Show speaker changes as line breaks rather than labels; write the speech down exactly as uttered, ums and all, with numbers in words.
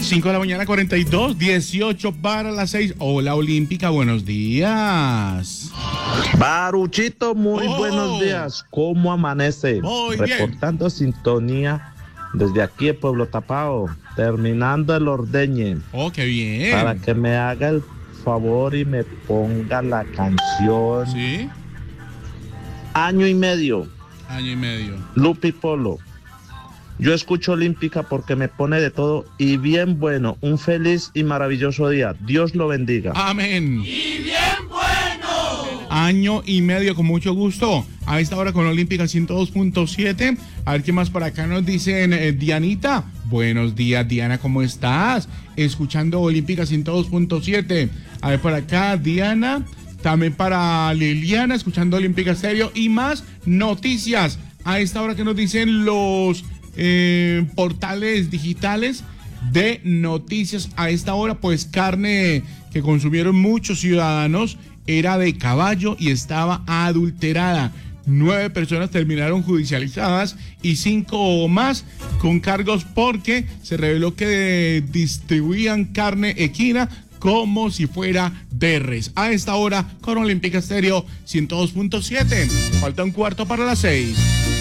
cinco de la mañana, cuarenta y dos, dieciocho para las seis. Hola, Olímpica, buenos días.
Baruchito, muy
Oh.
buenos días. ¿Cómo amanece?
Muy bien.
Reportando sintonía desde aquí en Pueblo Tapao, terminando el ordeñe,
Oh, qué bien.
para que me haga el favor y me ponga la canción
Sí,
Año y Medio,
año y medio.
Lupi Polo. Yo escucho Olímpica porque me pone de todo y bien bueno. Un feliz y maravilloso día. Dios lo bendiga.
Amén. Y bien bueno. Año y medio, con mucho gusto. A esta hora con Olímpica ciento dos punto siete. A ver qué más por acá nos dicen. eh, Dianita. Buenos días, Diana, ¿cómo estás? Escuchando Olímpica ciento dos punto siete. A ver por acá, Diana. También para Liliana, escuchando Olímpica Stereo. Y más noticias. A esta hora que nos dicen los eh, portales digitales de noticias. A esta hora, pues carne que consumieron muchos ciudadanos era de caballo y estaba adulterada. Nueve personas terminaron judicializadas y cinco más con cargos porque se reveló que distribuían carne equina como si fuera de res. A esta hora con Olímpica Stereo ciento dos punto siete. Falta un cuarto para las seis.